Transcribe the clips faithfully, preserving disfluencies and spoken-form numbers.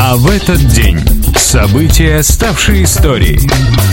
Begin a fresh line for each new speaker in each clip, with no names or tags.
А в этот день события, ставшие историей.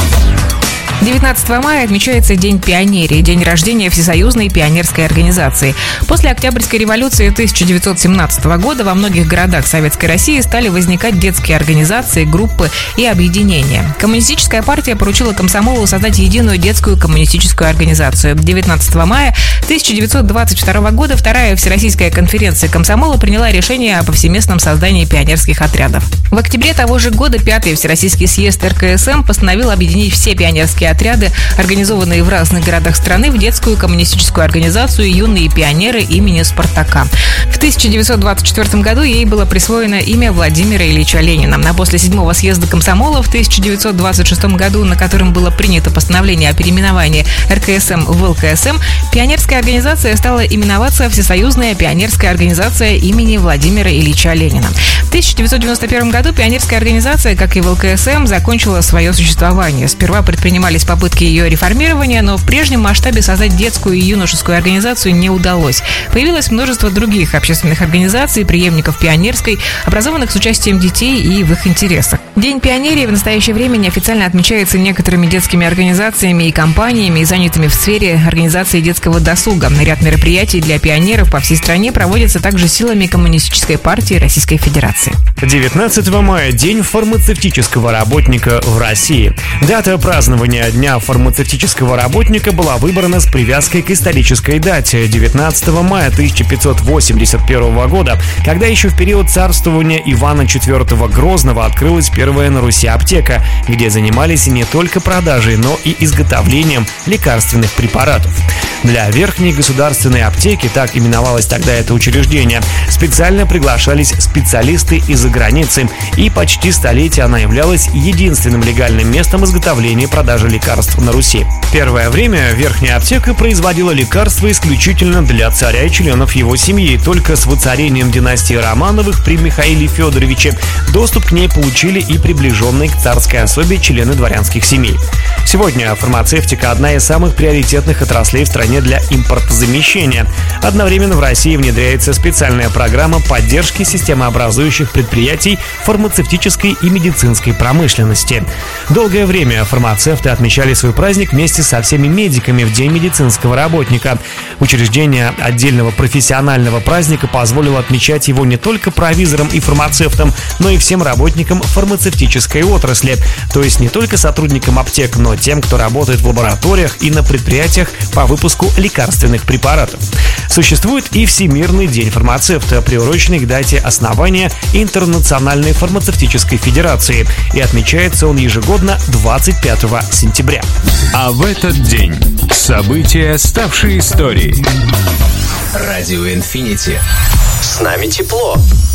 девятнадцатого мая отмечается День пионерии, день рождения Всесоюзной пионерской организации. После Октябрьской революции тысяча девятьсот семнадцатого года во многих городах Советской России стали возникать детские организации, группы и объединения. Коммунистическая партия поручила комсомолу создать единую детскую коммунистическую организацию. девятнадцатого мая тысяча девятьсот двадцать второго года Вторая Всероссийская конференция комсомола приняла решение о повсеместном создании пионерских отрядов. В октябре того же года Пятый Всероссийский съезд эр ка эс эм постановил объединить все пионерские отряды, организованные в разных городах страны, в детскую коммунистическую организацию «Юные пионеры» имени Спартака. В тысяча девятьсот двадцать четвёртом году ей было присвоено имя Владимира Ильича Ленина. А после седьмого съезда комсомола в тысяча девятьсот двадцать шестом году, на котором было принято постановление о переименовании эр ка эс эм в эл ка эс эм, пионерская организация стала именоваться Всесоюзная пионерская организация имени Владимира Ильича Ленина. В тысяча девятьсот девяносто первом году пионерская организация, как и в эл ка эс эм, закончила свое существование. Сперва предпринимались попытки ее реформирования, но в прежнем масштабе создать детскую и юношескую организацию не удалось. Появилось множество других общественных организаций, преемников пионерской, образованных с участием детей и в их интересах. День пионерии в настоящее время неофициально отмечается некоторыми детскими организациями и компаниями, занятыми в сфере организации детского досуга. Ряд мероприятий для пионеров по всей стране проводятся также силами Коммунистической партии Российской Федерации.
девятнадцатого мая – День фармацевтического работника в России. Дата празднования Дня фармацевтического работника была выбрана с привязкой к исторической дате – девятнадцатого мая тысяча пятьсот восемьдесят первого года, когда еще в период царствования Ивана четвёртого Грозного открылась первая на Руси аптека, где занимались не только продажей, но и изготовлением лекарственных препаратов. Для Верхней государственной аптеки, так именовалось тогда это учреждение, специально приглашались специалисты из-за границы, и почти столетие она являлась единственным легальным местом изготовления и продажи лекарств на Руси. Первое время Верхняя аптека производила лекарства исключительно для царя и членов его семьи. Только с воцарением династии Романовых при Михаиле Федоровиче доступ к ней получили и приближенные к царской особе члены дворянских семей. Сегодня фармацевтика – одна из самых приоритетных отраслей в стране для импортозамещения. Одновременно в России внедряется специальная программа поддержки системообразующих предприятий фармацевтической и медицинской промышленности. Долгое время фармацевты отмечали свой праздник вместе со всеми медиками в День медицинского работника. Учреждение отдельного профессионального праздника позволило отмечать его не только провизорам и фармацевтам, но и всем работникам фармацевтической отрасли, то есть не только сотрудникам аптек, но тем, кто работает в лабораториях и на предприятиях по выпуску лекарственных препаратов. Существует и Всемирный день фармацевта, приуроченный к дате основания Интернациональной фармацевтической федерации, и отмечается он ежегодно двадцать пятого сентября.
А в этот день события, ставшие историей.
Радио Инфинити. С нами тепло.